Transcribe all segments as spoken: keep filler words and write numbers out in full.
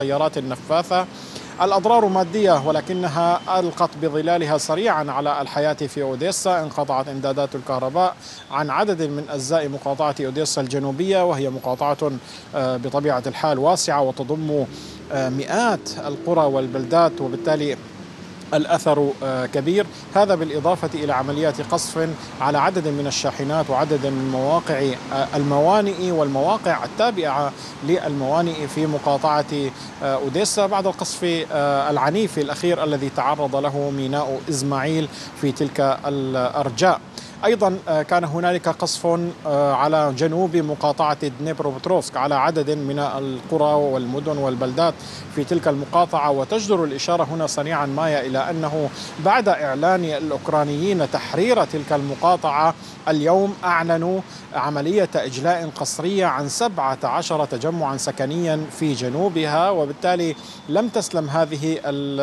السيارات النفاثة. الأضرار مادية ولكنها ألقت بظلالها سريعا على الحياة في أوديسا. انقطعت إمدادات الكهرباء عن عدد من أجزاء مقاطعة أوديسا الجنوبية، وهي مقاطعة بطبيعة الحال واسعة وتضم مئات القرى والبلدات، وبالتالي الأثر كبير. هذا بالإضافة إلى عمليات قصف على عدد من الشاحنات وعدد من مواقع الموانئ والمواقع التابعة للموانئ في مقاطعة أوديسا بعد القصف العنيف الأخير الذي تعرض له ميناء إزماعيل في تلك الأرجاء. أيضا كان هنالك قصف على جنوب مقاطعة دنيبروبتروفسك على عدد من القرى والمدن والبلدات في تلك المقاطعة، وتجدر الإشارة هنا سريعا مايا إلى أنه بعد إعلان الأوكرانيين تحرير تلك المقاطعة اليوم أعلنوا عملية إجلاء قسرية عن سبعة عشر تجمعا سكنيا في جنوبها، وبالتالي لم تسلم هذه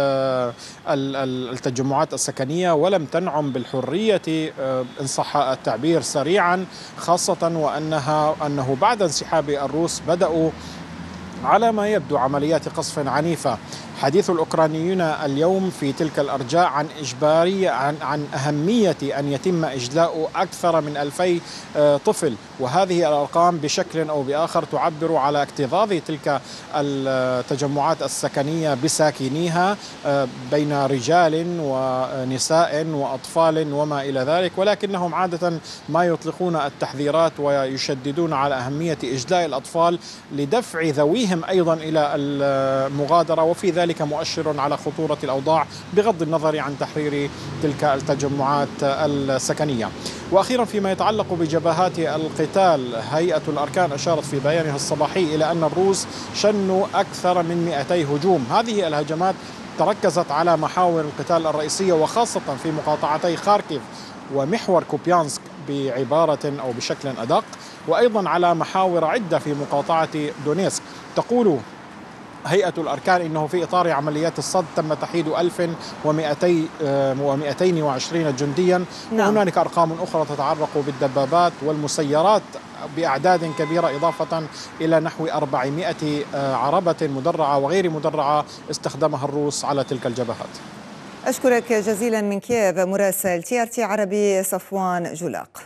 التجمعات السكنية ولم تنعم بالحرية إن صح التعبير سريعا، خاصة وأنها أنه بعد انسحاب الروس بدأوا على ما يبدو عمليات قصف عنيفة. حديث الأوكرانيين اليوم في تلك الأرجاء عن إجبارية عن, عن أهمية أن يتم إجلاء أكثر من ألفي طفل، وهذه الأرقام بشكل أو بآخر تعبر على اكتظاظ تلك التجمعات السكنية بساكنيها بين رجال ونساء وأطفال وما إلى ذلك، ولكنهم عادة ما يطلقون التحذيرات ويشددون على أهمية إجلاء الأطفال لدفع ذويهم أيضا إلى المغادرة، وفي ذلك مؤشر على خطورة الأوضاع بغض النظر عن تحرير تلك التجمعات السكنية. وأخيرا فيما يتعلق بجبهات القتال، هيئة الأركان أشارت في بيانها الصباحي إلى أن الروس شنوا أكثر من مئتي هجوم. هذه الهجمات تركزت على محاور القتال الرئيسية وخاصة في مقاطعتي خاركيف ومحور كوبيانسك بعبارة أو بشكل أدق، وأيضا على محاور عدة في مقاطعة دونيسك. تقول هيئة الأركان إنه في إطار عمليات الصد تم تحييد ألف ومئتين وعشرين جنديا، نعم. وهنالك أرقام أخرى تتعلق بالدبابات والمسيرات بأعداد كبيرة، إضافة إلى نحو أربعمئة عربة مدرعة وغير مدرعة استخدمها الروس على تلك الجبهات. أشكرك جزيلا من كييف مراسل تي آر تي عربي صفوان جولاق.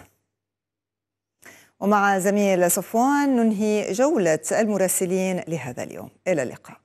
ومع زميل صفوان ننهي جولة المراسلين لهذا اليوم، إلى اللقاء.